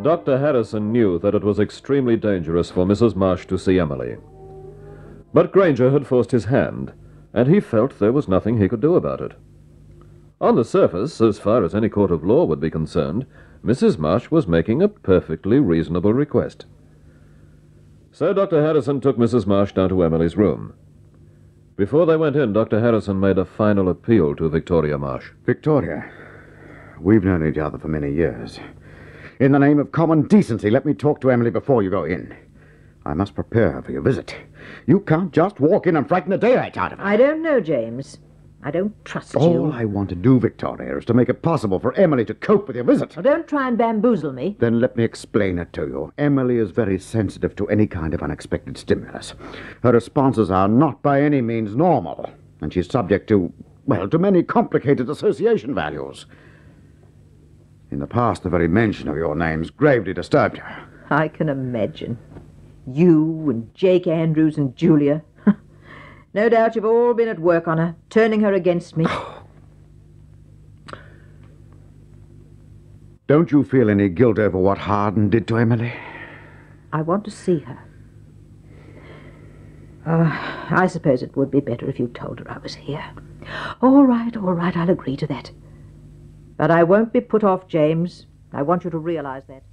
Dr. Harrison knew that it was extremely dangerous for Mrs. Marsh to see Emily. But Granger had forced his hand, and he felt there was nothing he could do about it. On the surface, as far as any court of law would be concerned, Mrs. Marsh was making a perfectly reasonable request. So Dr. Harrison took Mrs. Marsh down to Emily's room. Before they went in, Dr. Harrison made a final appeal to Victoria Marsh. Victoria, we've known each other for many years. In the name of common decency, let me talk to Emily before you go in. I must prepare her for your visit. You can't just walk in and frighten the daylights out of her. I don't know, James. I don't trust you. All I want to do, Victoria, is to make it possible for Emily to cope with your visit. Well, don't try and bamboozle me. Then let me explain it to you. Emily is very sensitive to any kind of unexpected stimulus. Her responses are not by any means normal, and she's subject to many complicated association values. In the past, the very mention of your name's gravely disturbed her. I can imagine. You and Jake Andrews and Julia. No doubt you've all been at work on her, turning her against me. Don't you feel any guilt over what Harden did to Emily? I want to see her. I suppose it would be better if you told her I was here. All right, I'll agree to that. But I won't be put off, James. I want you to realize that.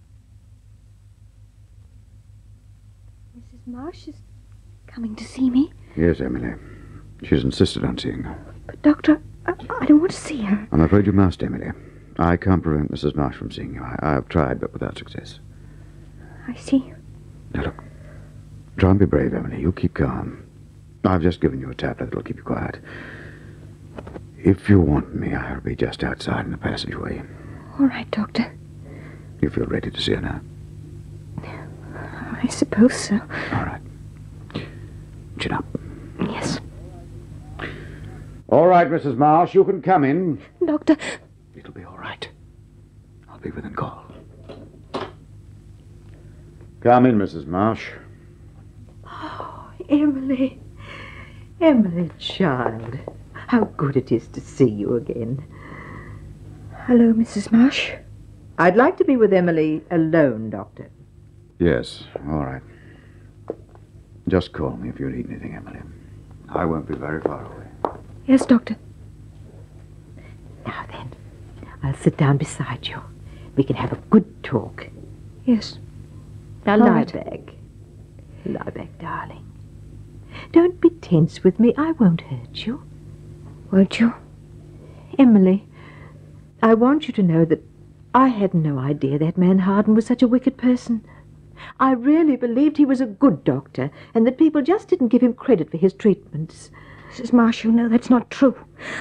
Mrs. Marsh is coming to see me. Yes, Emily. She's insisted on seeing you. But, Doctor, I don't want to see her. I'm afraid you must, Emily. I can't prevent Mrs. Marsh from seeing you. I have tried, but without success. I see. Now, look. Try and be brave, Emily. You keep calm. I've just given you a tablet that'll keep you quiet. If you want me, I'll be just outside in the passageway. All right, Doctor. You feel ready to see her now? I suppose so. All right. Chin up. Yes. All right, Mrs. Marsh, you can come in. Doctor. It'll be all right. I'll be within call. Come in, Mrs. Marsh. Oh, Emily. Emily, child. How good it is to see you again. Hello, Mrs. Marsh. I'd like to be with Emily alone, Doctor. Yes, all right. Just call me if you need anything, Emily. I won't be very far away. Yes, Doctor. Now then, I'll sit down beside you. We can have a good talk. Yes. Now All lie right. back. Lie back, darling. Don't be tense with me. I won't hurt you. Won't you? Emily, I want you to know that I had no idea that man Harden was such a wicked person. I really believed he was a good doctor, and that people just didn't give him credit for his treatments. Mrs. Marsh, you know that's not true.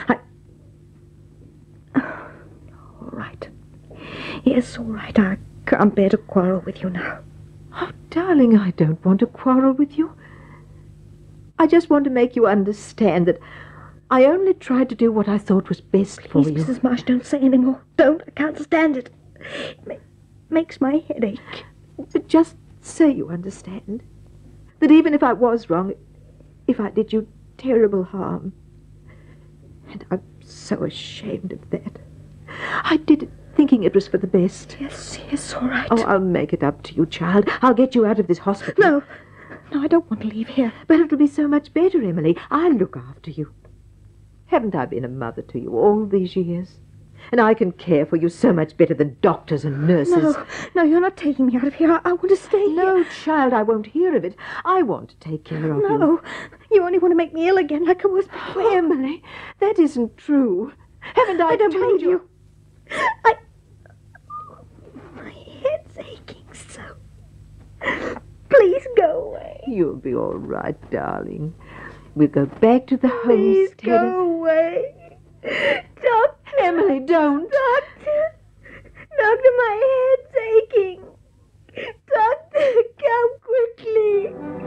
All right. Yes, all right. I can't bear to quarrel with you now. Oh, darling, I don't want to quarrel with you. I just want to make you understand that I only tried to do what I thought was best for Please, you. Mrs. Marsh, don't say any more. Don't. I can't stand it. It makes my head ache. But just say you understand. That even if I was wrong, if I did you terrible harm. And I'm so ashamed of that. I did it thinking it was for the best. Yes, all right. Oh, I'll make it up to you, child. I'll get you out of this hospital. No, I don't want to leave here. But it'll be so much better, Emily. I'll look after you. Haven't I been a mother to you all these years? And I can care for you so much better than doctors and nurses. No, you're not taking me out of here. I want to stay here. No, child, I won't hear of it. I want to take care of you. No, you only want to make me ill again like I was before. Oh, Emily, that isn't true. Haven't I don't told believe you. My head's aching so. Please go away. You'll be all right, darling. We'll go back to the Please homestead. go away. Doctor. Emily, don't.